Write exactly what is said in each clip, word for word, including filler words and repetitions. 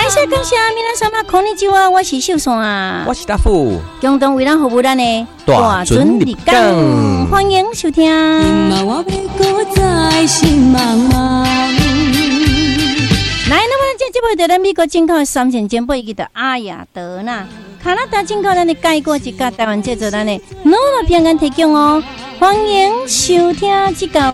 感谢感谢，皆さんこんにちは，我是秀山， 我是大富， 共同为咱服务咱的大准立港， 欢迎收听。来，那么这节目在咱美国进口的三线煎饼，伊叫阿雅德纳，加拿大进口咱的改过一家台湾制作咱的努力平安提供哦，欢迎收听这个。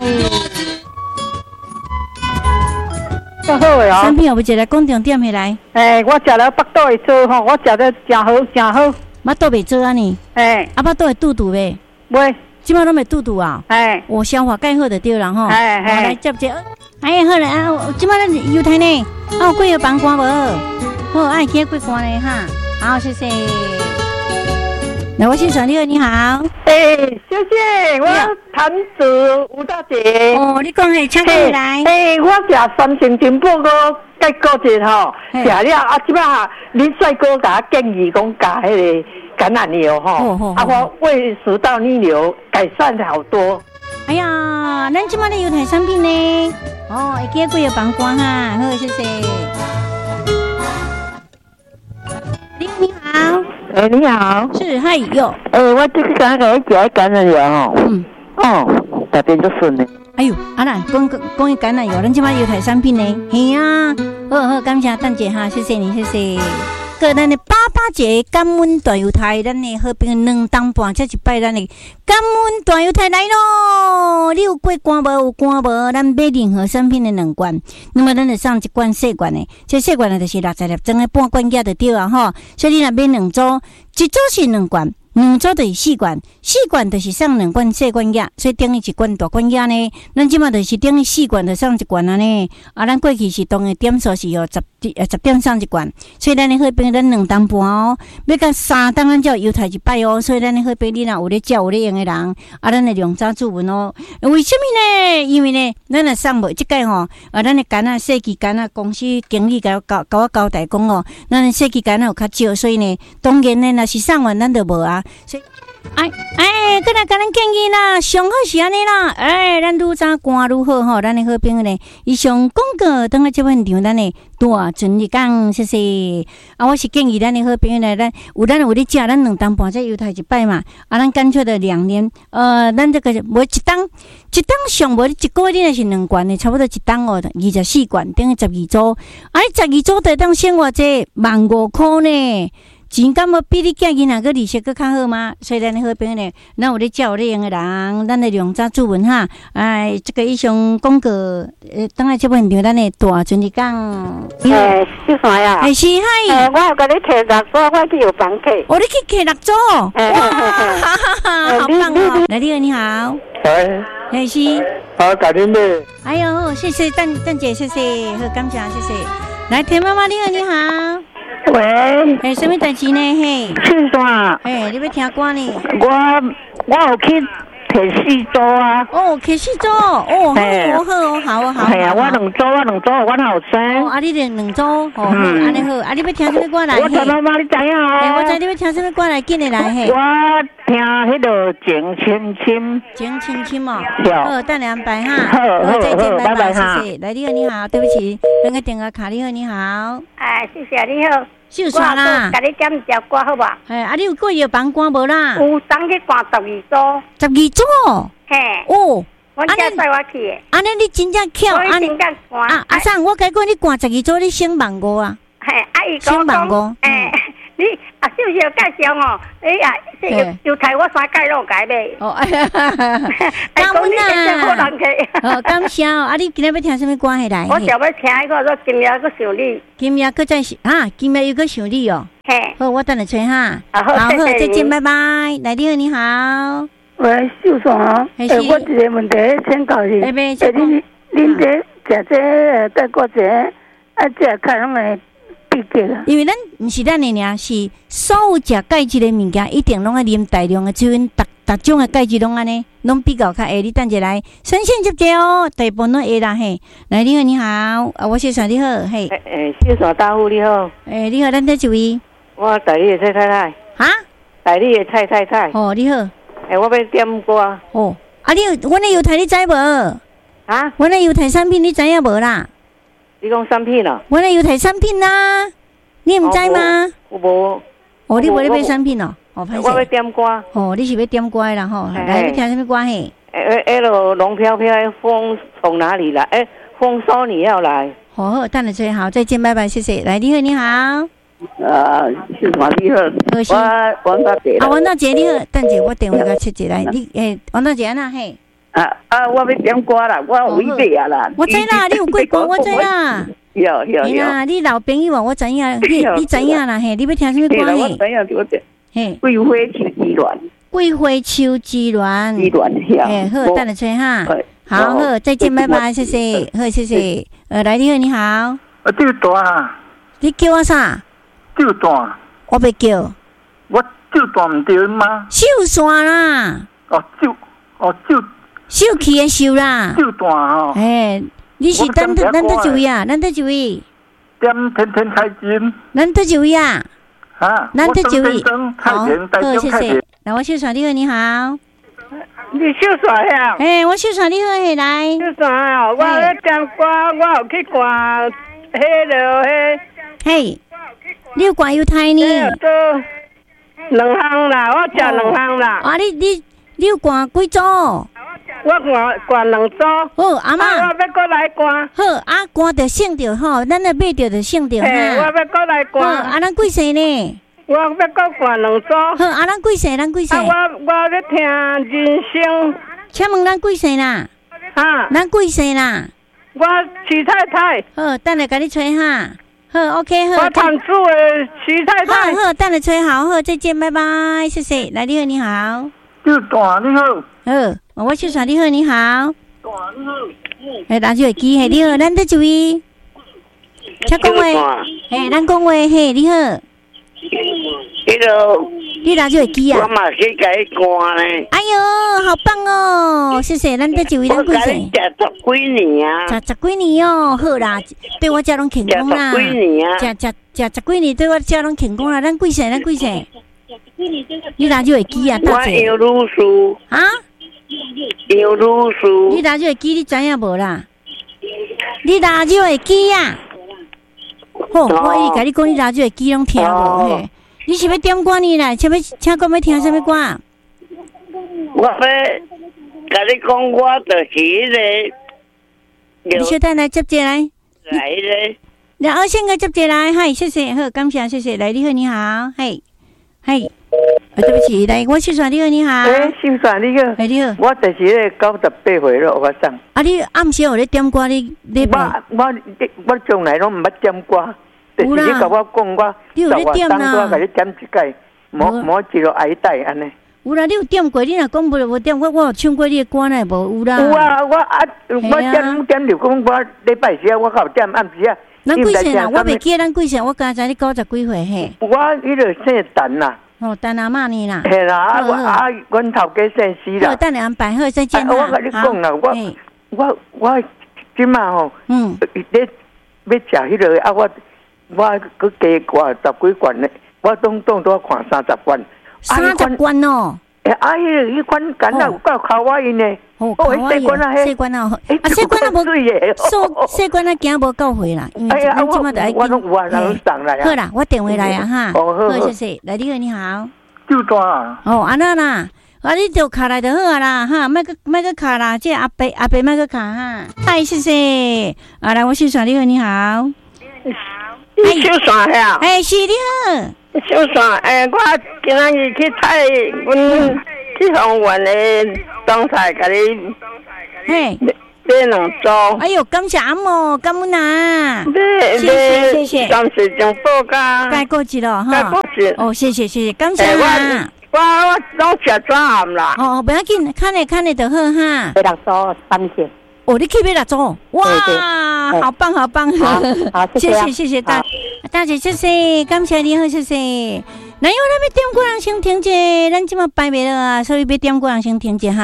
真好诶哦！ 产品有冇一个讲重点起来？ 诶，我食了腹肚会做吼，我食得真好，真好。 腹肚袂做啊你？诶，啊腹肚会肚肚呗？袂，即摆拢袂肚肚啊？诶，我消化钙好就对啦吼。诶诶，来接接。哎，好了啊，即摆咱犹太呢，啊有几个房官无？好，爱去几关呢哈？好，谢谢。来，我先说你好，你好。 诶，谢谢，我谭子吴大姐。 哦，你讲诶，请过来。 诶，我食三星金宝个改过节吼，食了啊，即摆你帅哥甲我建议讲加迄个橄榄油吼，啊，我胃食道逆流改善好多。 哎呀，咱即摆咧犹太产品呢，哦，会记几个房官哈，好，谢谢。你你好， 哎，你好， 是嗨有， 哎，我这个刚刚食橄榄油吼，嗯，哦，大便就顺了。 哎呦，啊啦，讲讲伊橄榄油，咱即摆犹太产品呢，嘿啊，好好，感谢蛋姐哈，谢谢你，谢谢。个咱的八八节感恩大犹太，咱的好朋友两当半，这一摆咱的感恩大犹太来咯！你有过关无？有关无？咱买任何产品的两罐，那么咱就送一罐细罐的，这细罐的就是六十粒装的半罐价就对啊吼。所以你若买两组，一组是两罐。两组就是四罐，四罐就是送两罐细罐药，所以等于一罐大罐药呢。咱即马就是等于四罐就送一罐啊呢。啊，咱过去是当的点数是哦十呃十点送一罐，所以咱的好朋友咱两当半哦，要到三当咱才犹太一摆哦。所以咱的好朋友你若有咧照有咧用的人，啊，咱的量早注文哦。为什么呢？因为呢，咱若送无即个吼，啊，咱的干啊设计干啊公司经理甲我交甲我交代讲哦，咱的设计干啊有较少，所以呢，当然呢，若是送完咱就无啊。所以，哎哎，搁来甲咱建议啦，上好是安尼啦，哎，咱愈早赶愈好吼，咱的好朋友呢，以上广告等下这份场，咱的大顺利讲，谢谢。啊，我是建议咱的好朋友呢，咱有咱有咧食，咱两当半才犹太一摆嘛，啊，咱干脆的两年，呃，咱这个无一当一当上无，一个月你若是两罐的，差不多一当哦，二十四罐，等于十二组，啊，十二组得当生活这万五块呢。钱敢无比你囝囡仔个利息个较好吗？所以咱的好朋友呢，咱有咧照有咧用的人，咱的量早注文哈。哎，这个以上广告，呃，等下这份着咱的大顺利讲。 诶，是啥呀？ 哎，是嗨。 诶，我有甲你摕六组，我去有房客。 我你去摕六组，哇，哈哈哈，好棒哦！来，你好，你好。 哎， 哎是。 好，改天妹。 哎呦，谢谢蛋蛋姐，谢谢，好感谢，谢谢。来，田妈妈，你好，你好。 喂， 诶，什么代志呢？嘿， 是啥？ 诶，你要听歌呢？ 我我有去摕四组啊。 哦，摕四组，哦，好，好，好，好。 系啊，我两组，我两组，我后生。 哦，啊，你两两组，哦，安尼好，啊，你要听什么歌来？ 我听妈妈你知影哦。 诶，我知你要听什么歌来，紧的来嘿。 我听迄个情深深。 情深深哦。 好， 好，等你安排哈。 好，好， 再见， 拜拜哈。 谢谢。来，你好，你好，对不起，那个电话卡，你好，你好。 哎，谢谢你好。 秀刷啦， 甲你点一条歌好无？ 嘿，啊，你有过月房歌无啦？ 有，当去挂十二组。 十二组？ 嘿。 哦。 我叫带我去的。 安尼你真正巧， 安尼。 啊，阿桑，我甲你讲，你挂十二组，你省万五啊。 嘿，阿姨讲。省万五。 哎，你啊，是不是有介绍哦？哎呀，这个犹太我三界路改呗。哦，哎呀， 感恩啊！哦，感谢哦。啊，你今日要听什么歌系来？ 我就要听迄个说今夜个想你。 今夜搁再是啊，今夜又搁想你哦。 嘿。 好，我等你吹哈。 好，好， 再见，拜拜。来，你好，你好。 喂，秀爽啊！诶，我一个问题请教你。诶，你恁这食这带过这啊，这看拢会闭结啊？ 因为咱毋是咱的尔，是所有食钙质的物件，一定拢要啉大量的水，逐逐种的钙质拢安尼，拢比较较会。你等下来，先线接接哦，大部分拢会啦嘿。来，你好，你好，啊，我是算你好，嘿。 诶诶，秀爽大夫你好。 诶，你好，咱这一位。 我台里的蔡太太。 哈？ 台里的蔡太太。 哦，你好。 诶，我要点歌。 哦，啊，你有，阮的犹太你知无？ 啊？ 阮的犹太产品你知影无啦？ 你讲产品哦？ 阮的犹太产品啦。 你唔知吗？ 我无。 哦，你无咧买产品哦？哦，歹势。 我要点歌。 哦，你是要点歌啦吼？来，要听什么歌嘿？ 诶，那个龙飘飘，风从哪里来？诶，风说你要来。 好好，等下最好，再见，拜拜，谢谢。来，你好，你好。 呃，是嘛？你好，我王大姐。 啊，王大姐你好，等下我电话甲切一来，你诶，王大姐安那嘿？ 啊啊，我要点歌啦，我有位置啊啦。 我知啦，你有几歌？我知啦。 有有有。 啦，你老朋友我知影，你你知影啦嘿？你要听什么歌嘿？ 我知影，我知。嘿，桂花秋之恋。 桂花秋之恋。 之恋， 哎，好，等下吹哈。好好，再见，拜拜，谢谢，好，谢谢。呃，来，你好，你好。啊， 这段。 你叫我啥？ 这段。 我要叫。 我这段唔对吗？ 秀线啦。 哦，秀，哦秀。 秀气的秀啦。 秀段哦。 哎，你是咱咱得几位啊？咱得几位？ 点天天开心。 咱得几位啊？ 啊， 咱得几位？ 好，好， 谢谢。来，我秀爽，你好，你好。 你秀爽呀？ 哎，我秀爽，你好，嘿，来。 秀爽啊！我咧点歌，我有去看迄落迄。 嘿，你有看犹太呢？ 两项啦，我食两项啦。 啊，你你你有看几组？ 我看看两组。 好，阿妈。 我要过来看。 好，啊，看着省着吼，咱咧买着就省着哈。 我要过来看。 好，啊，咱几岁呢？ 我要过看两组。 好，啊，咱几岁？咱几岁？ 啊，我我咧听人生。 请问咱几岁啦？ 哈？ 咱几岁啦？ 我徐太太。 好，等下甲你吹哈。好 ，OK， 好。 我谈主的徐太太。 好好，等下吹好，好，再见，拜拜，谢谢。来，你好，你好。 就大你好。 好，我秀爽，你好，你好。 大你好。 哎，拿手机，嘿，你好，咱得一位。请讲话。嘿，咱讲话，嘿，你好。 Hello。 你拿手机啊？ 我嘛去甲你看呢。 哎呦，好棒哦！谢谢，咱得一位，咱几岁？ 我甲你食十几年啊。 食十几年哦，好啦，对我家拢成功啦。 食十几年啊。 食食食十几年，对我家拢成功啦。咱几岁？咱几岁？你拿手机啊？ 我杨律师。 啊？ 杨律师。 你拿手机，你知影无啦？你拿手机啊？好，我一直甲你讲，你拿手机拢听无嘿。你是要点歌呢啦？请要请讲要听什么歌？ 我要甲你讲，我就是迄个。 你小等来接者来。 来咧。 然后先个接者来，嗨，谢谢，好，感谢，谢谢。来，你好，你好，嘿，嘿，啊，对不起，来，我秀爽，你好，你好。 诶，秀爽，你好。 哎，你好。 我就是咧九十八岁了，我讲。 啊，你暗时有咧点歌，你你我我我从来拢毋捌点歌。有啦，你甲我讲，我你有咧点啦？ 我甲你点一届，无无一路挨带安尼。 有啦，你有点过，你若讲无无点，我我有唱过你的歌呢，无有啦。 有啊，我啊，我点点就讲我礼拜四我到点暗时啊。 咱几岁啦？我袂记咱几岁，我刚才你九十几岁嘿。 我迄个姓陈啦。 哦，陈阿妈呢啦。 系啦，啊我啊，阮头家姓施啦。 好，等下安排好再见啦。 我甲你讲啦，我我我即马吼，嗯，咧要食迄个啊我。我佮加挂十几罐呢，我当当多看三十罐。 三十罐哦！ 诶，啊，迄个迄款干那有够卡哇伊呢？ 哦，卡哇伊啊！细罐啊，啊，细罐啊无水诶，细细罐啊，行无够回啦。 哎呀，我我拢有啊，人送来啊。 好啦，我电话来啊哈。 哦好， 好谢谢。来，你好，你好。 就多啊。 哦，安那啦，啊，你就卡来就好啊啦哈，莫个莫个卡啦，这阿伯阿伯莫个卡哈。嗨，谢谢。啊，来，我秀爽，你好，你好。 你好。你秀爽呀？ 哎，是你好。 秀爽，诶，我今仔日去采阮去芳园的冬菜，甲你嘿买两组。 哎呦，感谢阿嬷，感恩啊！ 谢谢谢谢。 暂时将报价。 该过去了哈。 该过去。 哦，谢谢谢谢，感谢啊。 我我拢食转暗啦。 哦，不要紧，看咧看咧就好哈。 买两组三千。 哦，你去买六组，哇，好棒好棒！ 好， 谢谢谢谢大大姐，谢谢，感谢你好，谢谢。那有咱要点歌人先停者，咱即马摆袂了啊，所以要点歌人先停者哈。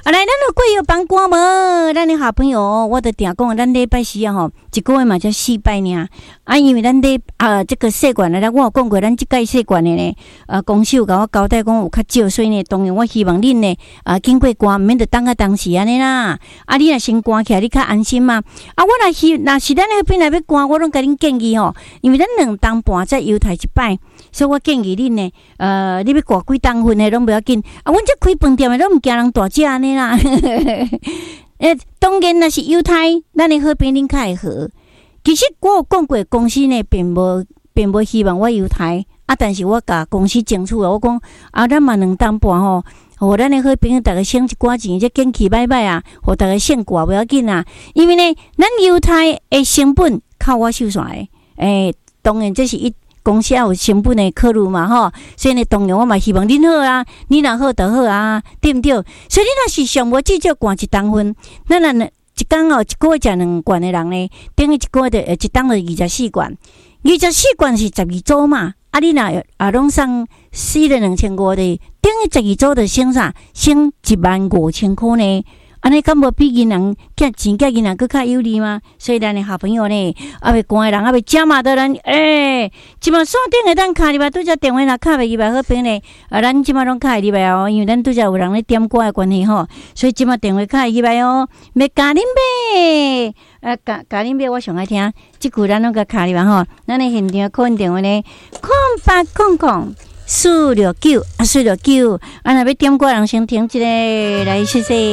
啊，来，咱有贵有帮歌无？咱的好朋友，我的定讲，咱礼拜四啊吼，一个月嘛才四摆尔。啊，因为咱礼啊这个试管呢，我有讲过，咱即届试管的呢，呃，公司有甲我交代讲有较少，所以呢，当然我希望恁呢，啊，经过关，免得等啊当时安尼啦。啊，你若先关起来，你较安心嘛。啊，我若是若是咱那边来要关，我拢甲恁建议吼，因为咱两当半才犹太一摆，所以我建议恁呢，呃，你要挂几当份的拢不要紧。啊，阮这开饭店的拢毋惊人大只安尼啦。诶，当然若是犹太，咱的好朋友恁较会好。其实我有讲过，公司呢并无并无希望我犹太啊，但是我甲公司争取了，我讲啊，咱嘛两当半吼，互咱的好朋友逐个省一寡钱，这建起摆摆啊，互逐个省挂不要紧啊。因为呢，咱犹太的成本靠我收煞的，诶，当然这是一公司也有成本的考虑嘛吼，所以呢，当然我嘛希望恁好啊，你若好就好啊，对毋对？所以你若是上无至少关一当分，咱若一工哦，一个月食两罐的人呢，等于一个月的一当就二十四罐，二十四罐是十二组嘛。啊，你若啊拢送四个两千五的，等于十二组就省啥？省一万五千块呢。安尼敢无比银行寄钱寄银行更较有利吗？所以咱的好朋友呢，啊未关的人啊未加码的人，诶、欸，即马线顶的咱卡入来，拄则电话若卡袂入来，好朋友呢，啊咱即马拢卡会入来哦，因为咱拄则有人咧点歌的关系吼，所以即马电话卡会入来哦。要加恁买，啊加加恁买，我上爱听，即句咱拢甲卡入来吼，咱的现场可能电话呢，空八空空。四六九啊，四六九，啊，若要点歌人先听一个，来谢谢。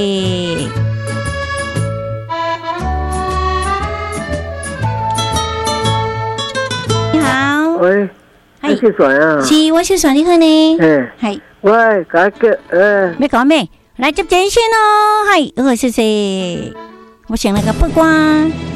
你好， 喂，你是谁啊？ 是，我是谁？你好呢？ 嗯， 系。 喂，家个，呃， 要讲咩？来接电先咯，系，好，谢谢。我先来个八卦。